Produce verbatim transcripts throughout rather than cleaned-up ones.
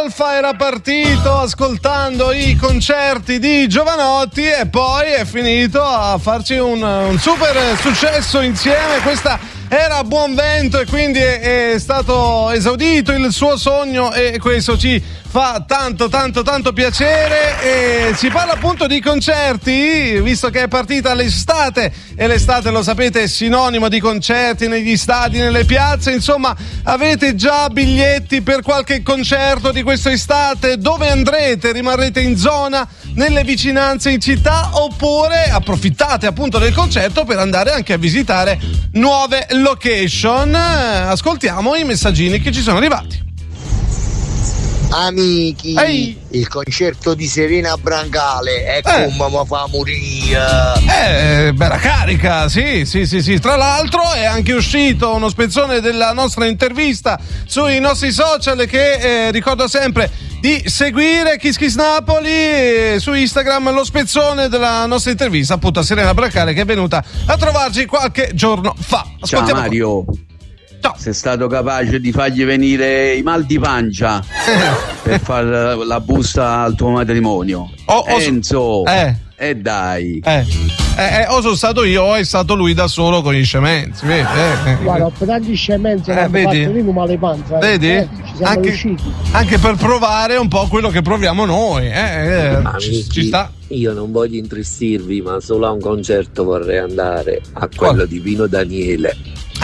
Alfa era partito ascoltando i concerti di Jovanotti e poi è finito a farci un, un super successo insieme. Questa era Buon Vento e quindi è, è stato esaudito il suo sogno e questo ci fa tanto tanto tanto piacere. E si parla appunto di concerti, visto che è partita l'estate e l'estate, lo sapete, è sinonimo di concerti negli stadi, nelle piazze. Insomma, avete già biglietti per qualche concerto di questa estate? Dove andrete? Rimarrete in zona, nelle vicinanze, in città, oppure approfittate appunto del concerto per andare anche a visitare nuove location? Ascoltiamo i messaggini che ci sono arrivati. Amici, Ehi. il concerto di Serena Brancale è eh. come mi fa morire. Eh, bella carica, sì, sì, sì, sì. Tra l'altro è anche uscito uno spezzone della nostra intervista sui nostri social che eh, ricordo sempre di seguire. Kiss Kiss Napoli eh, su Instagram, lo spezzone della nostra intervista appunto a Serena Brancale, che è venuta a trovarci qualche giorno fa. Ciao Mario. Ciao. Sei stato capace di fargli venire i mal di pancia per fare la busta al tuo matrimonio. Oh, oh, Enzo, eh. E eh dai. Eh. Eh, eh, o sono stato io o è stato lui da solo con gli scemenzi, vedi? Eh, eh. Guarda, per tanti scemenzi eh, hanno fatto venire un male pancia. Vedi? Eh, ci siamo anche, riusciti. Anche per provare un po' quello che proviamo noi. Eh, eh, Amici, ci sta. Io non voglio intristirvi, ma solo a un concerto vorrei andare, a quello Qual? di Pino Daniele.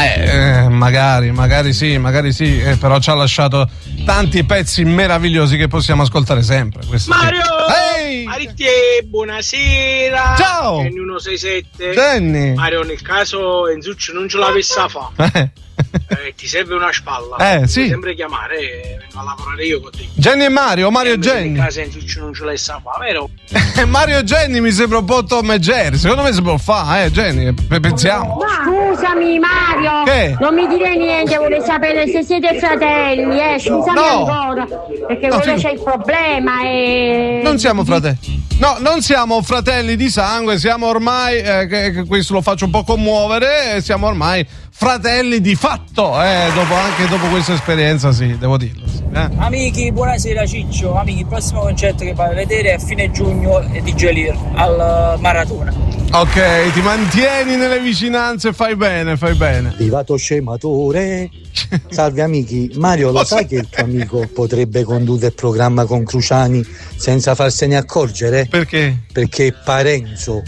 Eh, magari, magari sì, magari sì, eh, però ci ha lasciato tanti pezzi meravigliosi che possiamo ascoltare sempre. Mario! Sì. Ehi! Marittie, buonasera! Ciao! Jenny centosessantasette. Jenny! Mario, nel caso Enzuccio non ce l'avesse a fare, eh, ti serve una spalla, eh, sì. puoi sempre chiamare e vengo a lavorare io con te. Jenny e Mario, Mario e Jenny. Nel caso Enzuccio non ce l'avesse a fare, vero? Mario e Jenny mi sembra un po' Tom e Jerry, secondo me si può fare, eh Jenny, pensiamo. Scusami Mario, che? Non mi dire niente, vorrei sapere se siete fratelli, eh, scusami no. ancora, perché no, quello sì. c'è il problema e... Non siamo fratelli. No, non siamo fratelli di sangue, siamo ormai, eh, che, che questo lo faccio un po' commuovere, siamo ormai fratelli di fatto, eh, dopo, anche dopo questa esperienza, sì, devo dirlo. Sì, eh. Amici, buonasera Ciccio, amici, il prossimo concerto che vai a vedere è a fine giugno di Gelir al Maratona. Ok, ti mantieni nelle vicinanze, fai bene, fai bene. Arrivato scematore. Salve amici, Mario lo sai che il tuo amico potrebbe condurre il programma con Cruciani senza farsene accorgere? Perché? Perché è Parenzo.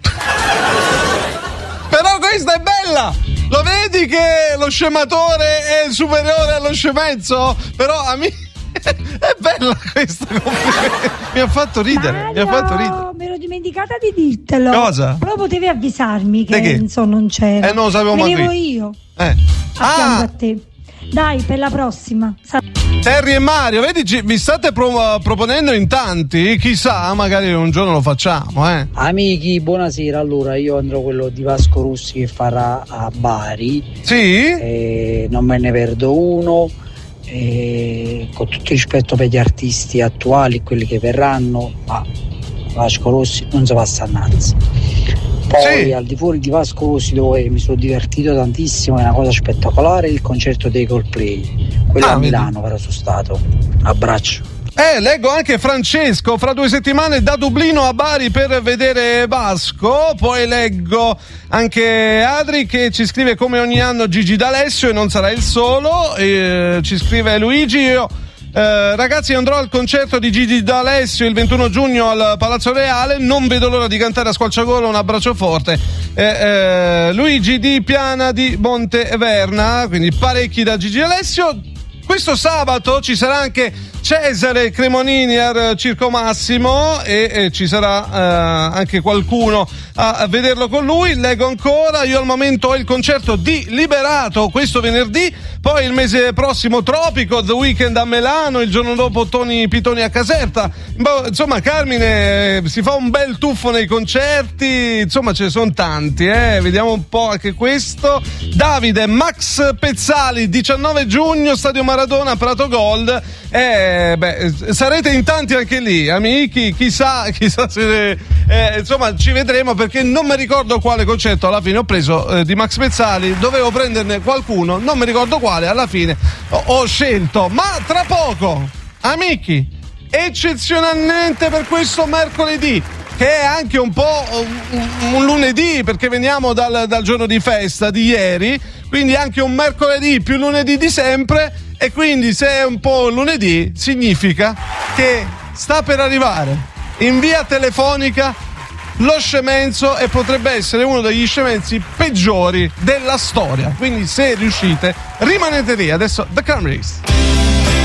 Però questa è bella! Lo vedi che lo scematore è superiore allo scemenzo? Però amici, è bella questa, mi ha fatto ridere, Mario, mi ha fatto ridere. Mi ero dimenticata di dirtelo. Cosa? Però potevi avvisarmi che che? Enzo non c'era. Eh non lo sapevo mai. Venevo io. Eh. A fianco Ah! a te. Dai, per la prossima. Sa- Terry e Mario, vedi, ci- vi state pro- proponendo in tanti, chissà, magari un giorno lo facciamo, eh. Amici, buonasera, allora io andrò quello di Vasco Rossi che farà a Bari. Sì? E non me ne perdo uno. E con tutto rispetto per gli artisti attuali, quelli che verranno, ma Vasco Rossi non si passa innanzi. Poi Sì. al di fuori di Vasco Rossi, dove mi sono divertito tantissimo, è una cosa spettacolare, il concerto dei Coldplay, quello Ah, a vedi. Milano però sono stato. Abbraccio. Eh, leggo anche Francesco, fra due settimane da Dublino a Bari per vedere Vasco. Poi leggo anche Adri che ci scrive come ogni anno Gigi D'Alessio e non sarà il solo. Eh, ci scrive Luigi, io eh, ragazzi andrò al concerto di Gigi D'Alessio il ventuno giugno al Palazzo Reale, non vedo l'ora di cantare a squarciagola, un abbraccio forte. Eh, eh, Luigi di Piana di Monteverna, quindi parecchi da Gigi D'Alessio. Questo sabato ci sarà anche Cesare Cremonini al Circo Massimo e, e ci sarà eh, anche qualcuno a, a vederlo con lui. Leggo ancora, io al momento ho il concerto di Liberato questo venerdì, poi il mese prossimo Tropico, The Weeknd a Milano, il giorno dopo Tony Pitoni a Caserta. Boh, insomma Carmine eh, si fa un bel tuffo nei concerti, insomma ce ne sono tanti, eh. Vediamo un po' anche questo. Davide, Max Pezzali, diciannove giugno, Stadio Maradona, Prato Gold. Eh, beh, sarete in tanti anche lì, amici, chissà, chissà se eh, insomma ci vedremo, perché non mi ricordo quale concerto alla fine ho preso eh, di Max Pezzali, dovevo prenderne qualcuno, non mi ricordo quale, alla fine ho, ho scelto, ma tra poco amici, eccezionalmente per questo mercoledì, che è anche un po' un, un lunedì, perché veniamo dal, dal giorno di festa di ieri, quindi anche un mercoledì più lunedì di sempre, e quindi se è un po' lunedì significa che sta per arrivare in via telefonica lo scemenzo, e potrebbe essere uno degli scemenzi peggiori della storia, quindi se riuscite rimanete lì. Adesso The Cranberries.